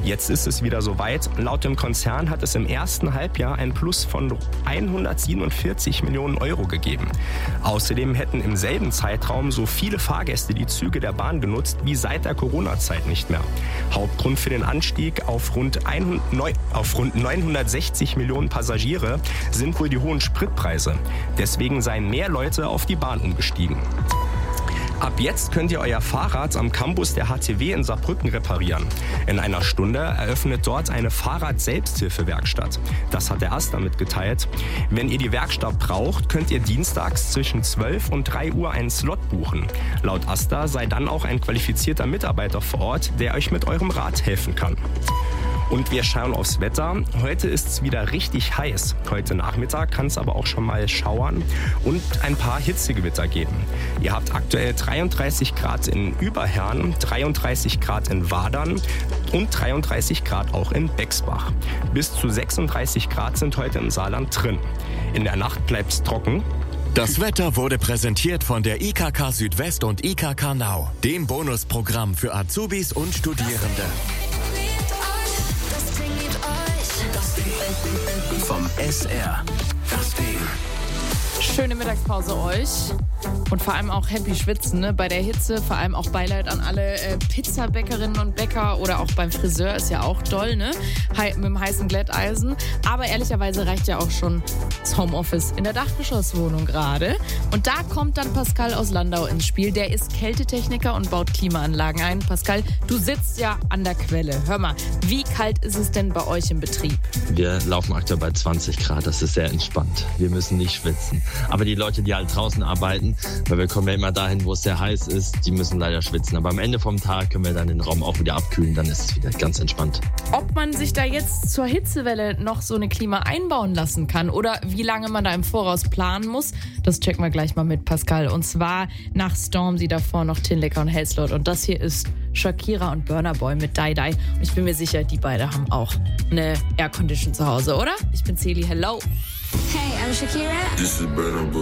Jetzt ist es wieder soweit. Laut dem Konzern hat es im ersten Halbjahr ein Plus von 147 Millionen Euro gegeben. Außerdem hätten im selben Zeitraum so viele Fahrgäste die Züge der Bahn genutzt wie seit der Corona-Zeit nicht mehr. Hauptgrund für den Anstieg auf rund 960 Millionen Passagiere sind wohl die hohen Spritpreise. Deswegen seien mehr Leute auf die Bahn umgestiegen. Ab jetzt könnt ihr euer Fahrrad am Campus der HTW in Saarbrücken reparieren. In einer Stunde eröffnet dort eine Fahrrad-Selbsthilfewerkstatt. Das hat der AStA mitgeteilt. Wenn ihr die Werkstatt braucht, könnt ihr dienstags zwischen 12 und 3 Uhr einen Slot buchen. Laut AStA sei dann auch ein qualifizierter Mitarbeiter vor Ort, der euch mit eurem Rad helfen kann. Und wir schauen aufs Wetter. Heute ist es wieder richtig heiß. Heute Nachmittag kann es aber auch schon mal schauern und ein paar Hitzegewitter geben. Ihr habt aktuell 33 Grad in Überherrn, 33 Grad in Wadern und 33 Grad auch in Bexbach. Bis zu 36 Grad sind heute im Saarland drin. In der Nacht bleibt es trocken. Das Wetter wurde präsentiert von der IKK Südwest und IKK Now, dem Bonusprogramm für Azubis und Studierende. Vom SR. Das Ding. Schöne Mittagspause euch. Und vor allem auch happy schwitzen, ne? Bei der Hitze, vor allem auch Beileid an alle Pizzabäckerinnen und Bäcker oder auch beim Friseur, ist ja auch doll, ne? Mit dem heißen Glätteisen. Aber ehrlicherweise reicht ja auch schon das Homeoffice in der Dachgeschosswohnung gerade. Und da kommt dann Pascal aus Landau ins Spiel. Der ist Kältetechniker und baut Klimaanlagen ein. Pascal, du sitzt ja an der Quelle. Hör mal, wie kalt ist es denn bei euch im Betrieb? Wir laufen aktuell bei 20 Grad, das ist sehr entspannt. Wir müssen nicht schwitzen. Aber die Leute, die halt draußen arbeiten, weil wir kommen ja immer dahin, wo es sehr heiß ist, die müssen leider schwitzen. Aber am Ende vom Tag können wir dann den Raum auch wieder abkühlen, dann ist es wieder ganz entspannt. Ob man sich da jetzt zur Hitzewelle noch so eine Klima einbauen lassen kann oder wie lange man da im Voraus planen muss, das checken wir gleich mal mit Pascal. Und zwar nach Stormzy, davor noch Tinlecker und Helslot. Und das hier ist Shakira und Burna Boy mit Die Die. Und ich bin mir sicher, die beiden haben auch eine Aircondition zu Hause, oder? Ich bin Celi, hello. Hey, I'm Shakira. This is Burna Boy.